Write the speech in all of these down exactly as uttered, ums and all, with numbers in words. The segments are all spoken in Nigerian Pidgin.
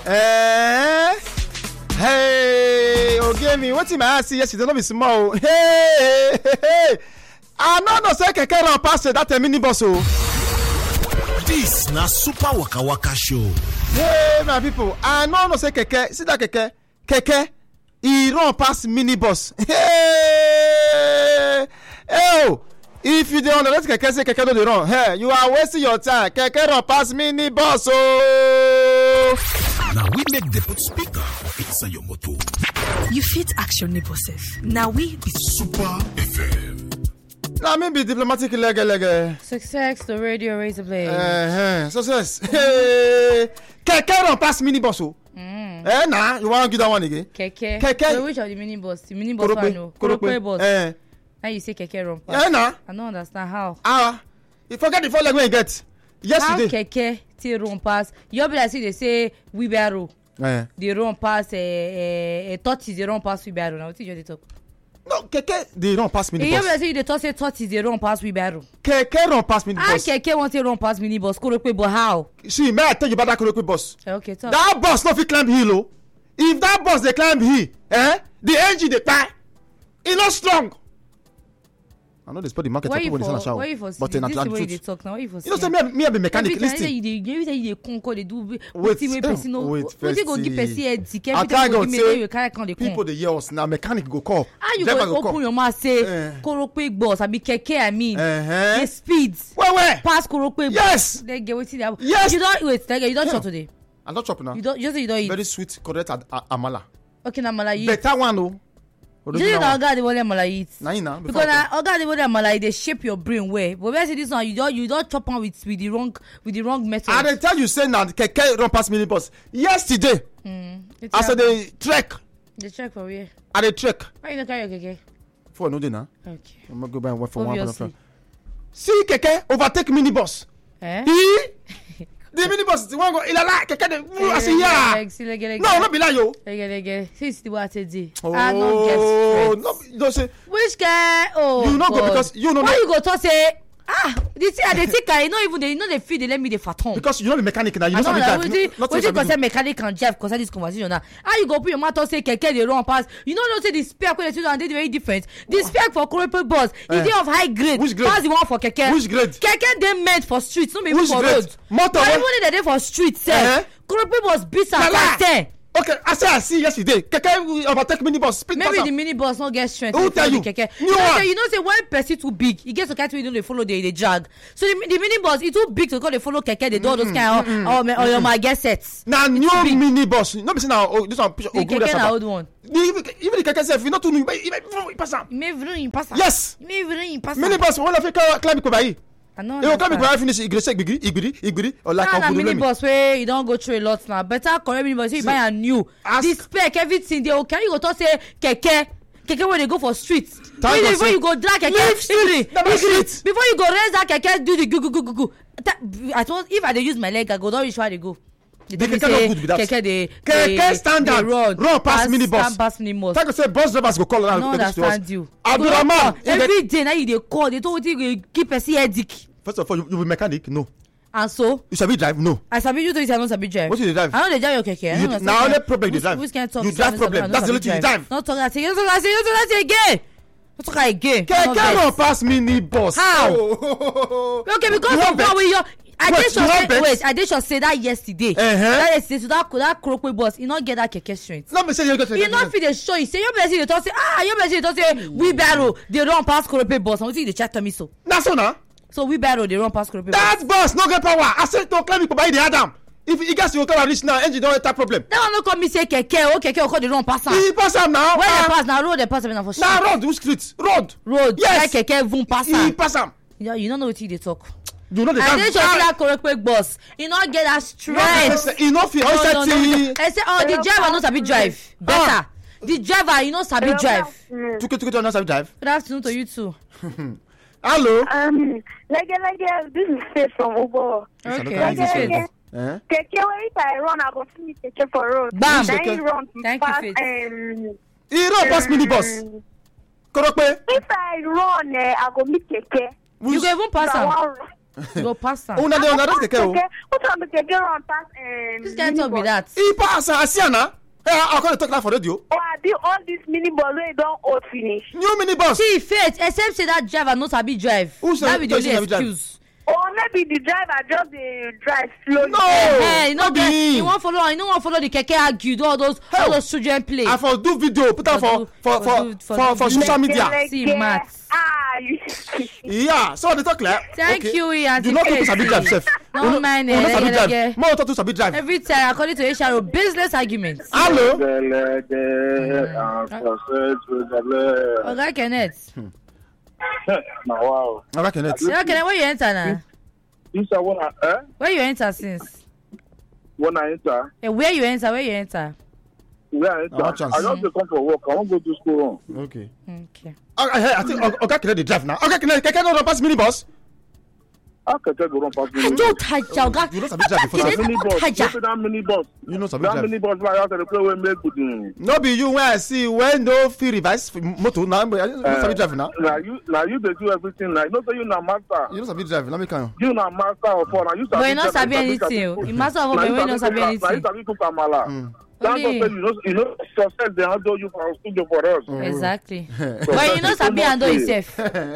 Eh? Hey, okay, me. What him I see yesterday? No be small. Hey, hey, hey. I no know say keke run pass that minibus o. This na Super Waka Waka show. Hey, my people. I no know say keke. See that keke? Keke. He run pass minibus. Hey, oh. If you don't let keke say keke no dey run, hey, you are wasting your time. Keke run pass minibus oh. Now we make the put speaker for inside your motor. You fit action neighbor self. Now we be Super F M. Now me be diplomatic lege lege. Success, the radio razor blade. Uh-huh. Success. Hey. Keke run pass minibus oh. Mm. Eh nah, you want to give that one again? Keke. Keke. So which of the minibus? The minibus Korope. one no. Korope bus. Eh. Now you say keke run pass. Eh nah. I don't understand how. Ah. You forget the four leg when you get. Yesterday. How keke till run pass? You be like see they say wheelbarrow. Eh. They run pass eh eh tortoise they run pass wheelbarrow. Now what you just talk? No, keke they run pass You be minibus. like say they talk say tortoise they run pass wheelbarrow. Keke run pass Ah minibus. keke want to run pass minibus. Korope but how? See, may I tell you about that Korope bus? Okay, talk. That bus no fit climb hill oh. If that bus dey climb hill, eh? The engine dey kpai. E no strong. I know they spoil the market Why for you people when they for? sell Why you for? but This na is the where you dey truth. talk now. Why you for? You know say me me I be mechanic Every time listen. you dey, every time you dey conquer, dey do Wait, wetin wey person no. wait, Wetin go give first, person headache? I Every thank time you God give me, say you carry come dey people come. dey hear us now. Mechanic go call. How you driver go open call. your mouth say Eh. Korope bus abi keke I mean Uh-huh. the speed Where where? pass Korope bus. Yes. They get wetin dey happen. Yes. You don wait. Like, you don Yeah. chop today. I don't chop now. You don just say you don eat. Very sweet, correct ad- a- amala. Okay na mala you eat. Better one oh. You know Original na one. oga dey wole mala you eat. Na you na. Because na oga dey wole mala dey shape your brain well. But when I say this one you don you don chop am with with the wrong with the wrong method. I dey tell you say na the keke run pass minibus. Yesterday, Mm. as I dey trek, Dey check for where. I dey trek. Why you no carry your keke? For no dey na. Okay. I'm gonna go buy one for one Obviously. person. See keke overtake minibus. Eh? He the minibus the one go ilala keke dey I say yeah. No, no be lie yo. Lege, since the water day. Oh, I no get strength. no, no say Which guy? Oh, you no go God. because you no Why know you go talk say? Ah, the thing I dey think I no even they no dey feel they let me dey faton. because you no be mechanic na you I no know sabi that drive. wetin Nothing wetin sabi concern do. mechanic and drive concern this conversation now. How you go put your mouth talk say keke dey run pass? You no know say the spec wey dey use am dey very different. The spec for Korope bus e Eh. dey of high grade Which grade? pass the one for keke. Which grade? Keke dey meant for streets, no be even Which for grade? road. Motor But wey- even if dey dey for street sef, Eh? Korope bus beat am Na lie. pass ten. Okay, I say I see yesterday. Keke overtake minibus. Speed Maybe pass the am. minibus no get strength. Who to tell follow you? the keke. New You know one. say you know say when person too big, e get some kind of way you no dey follow the the drag. So the, the minibus e too big to go dey follow keke. They do all those kind of oh my oh your my get sets. Na new big. minibus. No be say na oh, this one picture The Ogun keke na Saba. old one. The even even the keke sef, you no too know, but even pass am. You may even pass am. Yes. You may even pass am. Minibus one of you climb Ikobayi. I know. You go climb Ikobayi finish Igbiri Igbiri Igbiri Igbiri or like Now na Ogun Lemi. minibus wey you don go through a lot now. Better correct minibus wey you buy am new. ask- The spec everything dey okay. You go talk say keke. Keke wey dey go for street. Thank Before God before say- you go drag keke. Leave street, Igiri, never Igiri. street. Before you go raise that keke do the go go go go go. That- I suppose if I dey use my leg I go don reach where I dey go. They The tell me keke no say good be that. Keke dey Keke dey- standard, dey run run pass minibus. Stand pass minibus. Thank you say bus drivers go call I around. no understand you. Abdulrahman. You go call. Every day na you dey call dey talk wetin go give person headache. First of all, you, you be mechanic? No. And so You sabi drive? No. I sabi you tell you say I no sabi drive. What you dey drive? I no dey drive your keke. I You- no understand na why- only problem you dey which- drive. which kind talk You say drive I no problem. sabi- I no That's the sabi only thing you drive. No talk that say you no talk that say you no talk that say again. No talk that again. No Keke vex. run pass minibus. How? Oh. Okay, because You of wan that vex? way you I Wait, dey you sure wan say vex? wait I dey sure say that yesterday. Uh-huh. That yesterday so that that Korope bus e no get that keke strength. No be say you go to You no fit dey show you say your person dey talk say ah your person dey talk say wheelbarrow dey run pass Korope bus and wetin you dey check tell me so. Na so na. So wheelbarrow dey run pass Korope bus. That bus no get power. I say to climb Ikobayi dey add am. If e gats you come reach now, engine don enter problem. That one no come me say keke o keke o come dey run pass am. E pass am now. Where Ah, dey pass na road dey pass am na for street. na road which street? Road. Road Yes. where keke even pass E am. pass am. You you no know wetin you dey talk. You know the I dey sure say time. that Korope bus e no get that strength. E no fit. No, I no, no, no. say I say oh the driver no sabi drive. Better. The driver you no sabi drive. tuke tuke tuke no sabi drive. Good afternoon to you too. Hello. Um, like, like, this is Faith from Ubo. Yes, I Okay, look at this okay. one. Eh? Keke, when if I run, I go finish keke for road. Bam. Then Keke. you run Thank you, fast. Faith. Um, E run pass minibus. Korope. if I run, uh, I go meet keke. You go even pass I am. wan run. Go pass am. Una dey underrate keke o. What time the keke run pass? Um, This guy talk be that. E pass I see am na. Hey, I come talk that for radio. Oh, I did all this mini bus wey don old finish. New mini bus. See faith except say that driver no sabi drive. Who say that be the person only sabi drive? excuse. Or maybe the driver just dey drive slowly. No. Hey, you know no be that him. you wan follow you no wan follow the keke argue do all those all those children play. I for do video put am for for for for for social media. See, Matt. Ah, you. Yeah, so they talk like. Thank okay. you, Auntie Do not talk to Faith. sabi drive sef. No mind Una eh, sabi yeah, drive. yeah. More talk to sabi drive. Every time according to H R O business arguments. Hello. Oga Kenneth. Now, wow. Oga Kenneth. Oga Kenneth, where you enter now? This is when I, eh? Where you enter since? When I enter, Eh, where you enter? Where you enter? where I Oh, enter, what chance? I just dey come for work. I won't go to school. Okay. Okay. I, I, I think Oga Kenneth dey drive now. Oga Kenneth, keke no run pass mini bus. How can I go run past me? Ajo taja Oga. You no sabi drive before. Kenneth, Mini bus. taja. Look at that mini bus. You no sabi That drive. mini bus like out of the play wey make good. mm. No be you when I see when no fit reverse for motor now. But you no sabi drive now. Now you, now you dey do everything. Now you know say you na master. You no sabi drive. Let me come. You na master of all. Now you But you no drive, sabi you anything. cook. o. You master of Now all, you but you no sabi cook am- Now you anything. sabi cook amala. Thank God Only- say you know you know success dey handle you for studio for us. Exactly. But you no sabi handle yourself.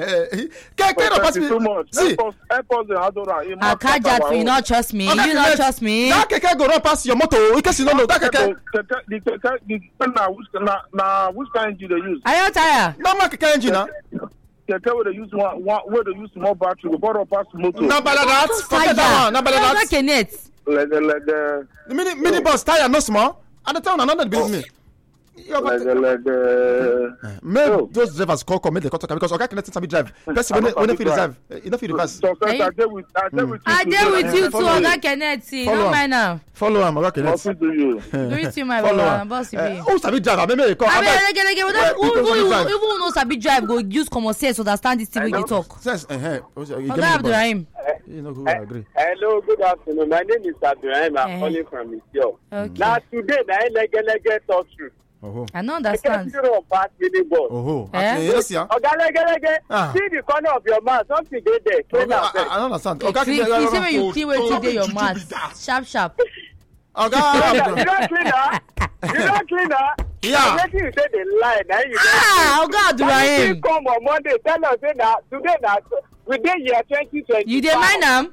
Keke no pass Thank you so me. much. See. Help us, help us dey handle am. It must Akajat, pass our you own. not trust me. Oga You not Kenneth, trust me. that keke go run pass your motor. In case you no know that keke. Keke, the keke, the keke na which na na which kind engine they use? Are you tired? Normal keke engine na. Keke where they use one, one where they use small battery, go borrow pass motor. Na bala that. Forget that one. Na bala Oga that. Kenneth. Like the like the The mini mini bus tire no small. And the town another believe me. Yeah, like but the like the. make Oh. those drivers call come make the contact because Oga Kenneth sabi drive. Person when when fit drive, you no fit reverse. Success, Are you- I dey with I dey with you. I dey with you too, Follow Oga you. Kenneth. See, Follow no am. mind now. Follow am Oga Kenneth. Nothing to you. Greet you, my Follow brother. am. I'm boss to Eh, be. who sabi drive? Abeg make you call. I mean, Abeg. like, like, like, Why who, people who, sabi who, drive? even who knows sabi drive go use common sense understand this thing wey you dey talk. Sense, eh, eh. You get Oga me, boy. Abdulrahim. You know who I agree. Hello, good afternoon. My name is Abdulrahim. I'm Eh. calling from Isio. Okay. Now, today, I lege lege talk through. Oh, I no I understand. can't on pass mini bus. oh, Eh? yes, yeah. Oga lege lege, Ah. see the corner of your mouth. Something dey there. Clean I, am I, first. I don't understand. Okay, Oga clean, Kenneth, you see when you oh, clean wetin dey your oh, mouth. Sharp, sharp. Oga, You don't clean her. You don't clean her. Yeah. Wetin you say dey lie. Now you Ah, Oga Why you Abdulrahim. come on Monday tell us say na today na we dey year twenty twenty. You dey mind am?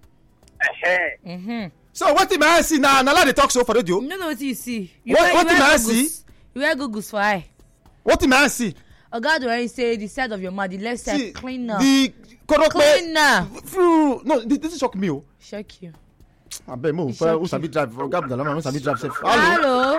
Eh. Mm-hmm. so what did I see now? Now let the talk show for radio. You no know wetin you see. You What- wear- what you did wear I goggles. see? You wear goggles for eye. What did I see? Oga Abdulrahim say the side of your mouth, the left side, See, clean now. the korope. Cleaner. Through, no, this, this shock me. Oh. Shock you. I bet mo. It's shock Who sabi drive? Oga Abdulrahim, who sabi drive? Hello. Hello.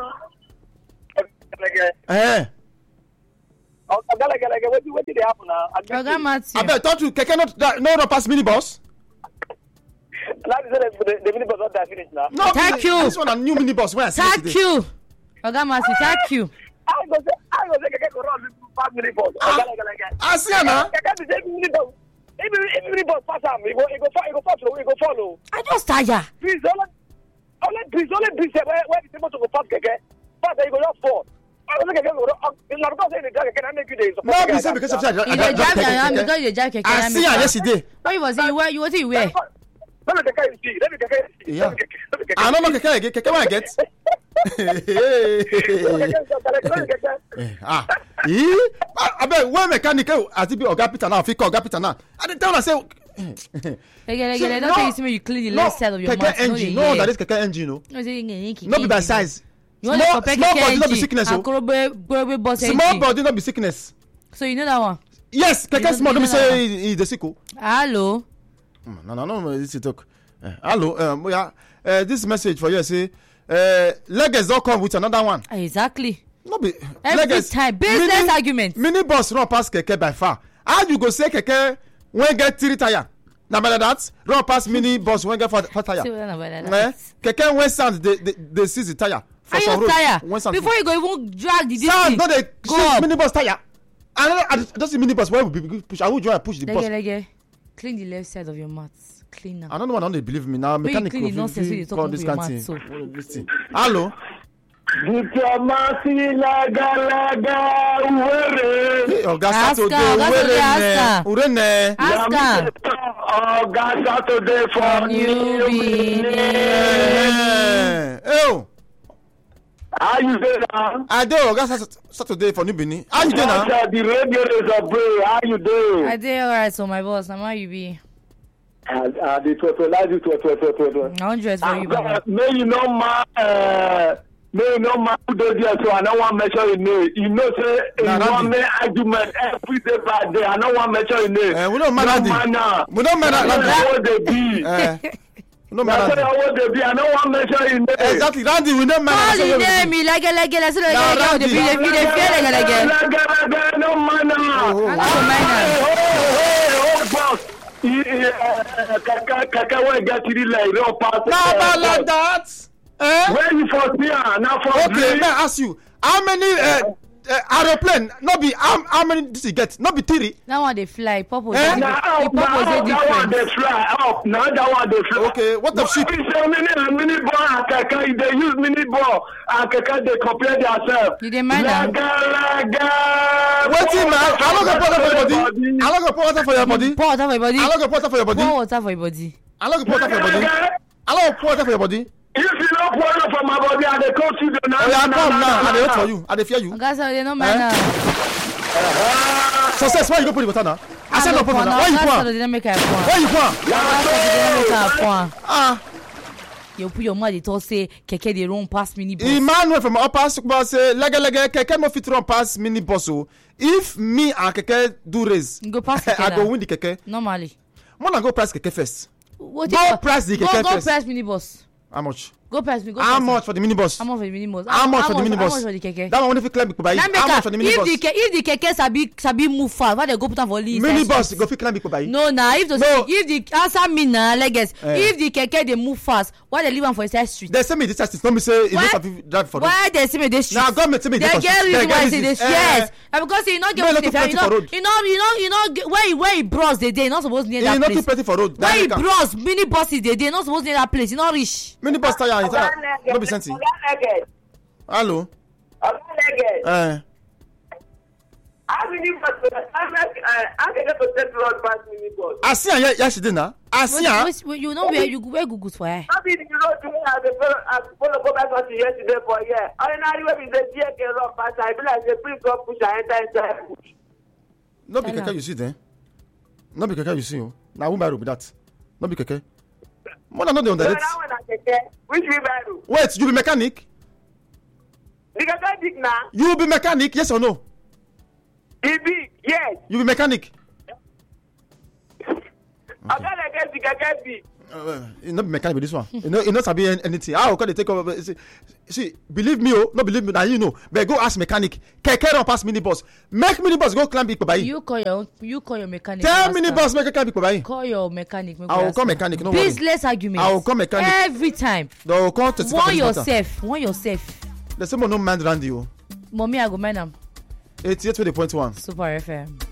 Eh. Oga lege lege, wetin wetin dey happen now? Oga Matthew. I bet talk to keke not no no pass mini bus. That is the the mini bus don die finish now. No. Thank this- you. This one a new mini bus. Where I see Thank today. you. Oga Matthew, thank you. I go say I go say keke go run pass mini bus. Oga lege lege. I see her now. Keke be say mini bus. If if mini bus pass am, e go e go fall e go follow e go follow. I just tire. Please only only please only please say where where the motor go pass keke. Pass e go just fall. I go say keke go run. Na because say the drive keke na make you dey support. No keke be like say that. because of say I drive- You I dey drive drive keke, am keke. because you dey drive keke. I see her yesterday. What you was say? You wear? You what you wear? Let me keke you see. Let me keke you see. Yeah. Let me keke. Let me keke. I no know keke again. Keke wey I get. Let me keke. Let me keke. Eh, ah, ee, abeg when mechanic as e be Oga Peter now fit call Oga Peter now. I dey tell una say. Lege lege. See, Don't no- tell you say make you clean the left side of your keke mouth. engine, no that is keke engine, no. No say keke. No be by size. You want to Small, compare small keke body no be engine sickness, and o. korobe korobe bus Small engine. body no be sickness. So you know that one. Yes, You keke don't- small no you be know that say e e dey sick o. Hello. Mm, No, no, no, no, this is talk. Uh, hello, um, yeah, uh, this message for you say, uh, Legas don come with another one. Exactly. No be Every Legas- time business mini- argument. Mini bus run pass keke by far. How you go say keke when get three tire? Na better that run pass mini bus when get four, four tire. See what I'm about Eh? that. Keke when sound dey dey dey seize the tire. For Are some you road, tire? when sound Before you go even drag the sound no this thing. dey Go seize up. mini bus tire. I no I just see mini bus when we be push. I will join push the bus. Lege lege. Clean the left side of your mouth. Clean now. I don't know why don't they believe me now. Make you Mechanic clean the will nonsense wey fit you talk call into this your kind mouth, thing. This thing. Hello. Diplomacy laga laga uwere. Oga Ask Saturday, her, Oga Saturday, ask Urene, her. Urene. Ask her. Oga Saturday for You be Eh, oh, How you say now? I do. Oga Sat- Saturday for New Benin. How you doing now? Yes, the radio is a break. How you doing? I did alright, so my boss. Now how you be? Uh, uh, the totalize it, to to to to. I want dress for you, Baba. May you know my, uh, may you know my who do this, so I don't want to measure your name. You know, say Nah, in Randy. one man argument every day by day. I don't want to measure your name. Eh, we don't mind No Randy. manner. We don't mind That's Randy. how they be. Eh, no That's man. how they be. I don't want to measure your name. Exactly, Randy. We don't mind. Call the name, me like like like so like Nah, like the Randy. feel the feel the feel like like like. Laga, laga, no manner. Oh, I don't mind Hey, her. hey, hey, oh, boss. He- he, uh, Kaka, Kaka, where get to the line, no pass. Nah, but like that. Eh? Where you for here? Now for Okay, free? may I ask you, how many uh, uh, aeroplane? No be how, how many did you get? No be three. That one they fly. Purple. Eh? The Now, purple now, is that one they different. fly up. Now that one they fly. Okay, what of sheep? It's a mini, mini ball and Kaka. If they use mini ball and Kaka, they compare themselves. You dey mind am? Laga, laga. Wetin man? I no go pour water for your body. I no go pour water for your body. Pour water for your body. I no go pour water for your body. Pour water for your body. I no go pour water for your body. I no go pour water for your body. If you don't pour it for my body, I they coach you. Oh yeah, come now. I dey wait for you. I dey fear you. Oga say they no mind am. Success, where you go put the water now? I said no pour water. Where you Oga say pour? they no make I pour. Where you pour? Oga say they no make I pour. Ah, You put your mouth dey talk say keke dey run pass mini bus. Emmanuel from upper Sukba say lege lege keke no fit run pass mini bus o. If me and keke do race, You go pass keke I go now. win the keke. Normally. More go price keke first. What Go you- price the go, keke go first. price mini bus. How much? Go price me. Go How price much for the mini bus? How much for the mini bus? How much for the mini How bus? much for the keke? That one if you climb Ikobai. Now make How am- much for the mini if bus? the ke if the keke sabi sabi move fast, why they go put am for list? Mini like bus street? go fit climb Ikobai. No, nah. If the No. if the answer me na leges. Eh. If the keke dey move fast, why they leave am for inside street? They say me this test. Don't me say you Why- don't have drive for road. Why they see me dey street? Now government say me They dey for get street. reason They why get say this. reason. Yes, Eh, and because you no get May wetin not dey too fear. You plenty for know, road. you know, you know, you know get- where you where you bros dey dey. You not suppose near eh, that not too place. plenty for road. Where you That make am- bros mini buses dey dey. You not suppose near that place. You not reach. Mini bus tire and tire. No be senti. Hello. Eh. How many buses? How can you protect road pass mini bus? I see am here yesterday na. I see am. Wait, wait, you know where you wear Google for her. How many road do you have to follow? I follow go back to yesterday for here. Ordinary way is the G K road pass. I be like say bring up push and enter inside bush. No be Tell keke am. you see then. No be keke you see o. Na wheelbarrow be that. No be keke. More than no dey So underrate. that one na keke. Which wheelbarrow? Wait, you be mechanic? The keke big na. You be mechanic? Yes or no? E big, yes. You be mechanic? Oga like the keke big. Uh, you no be mechanic with this one. You know, you know sabi an- anything. How can they take over? See, see, believe me, oh, no believe me. Now you know. But go ask mechanic. Keke run pass mini bus. Make mini bus go climb Ikobai. You call your own, you call your mechanic. Tell ask mini her. bus make climb Ikobai. Call your mechanic. make I we will ask call her. mechanic, no worry. Baseless argument. I will call mechanic. Every time. They will come to Warn yourself. Warn yourself. The same one no mind Randy o. Mommy, I go mind am. eighty-eight point one. Super F M.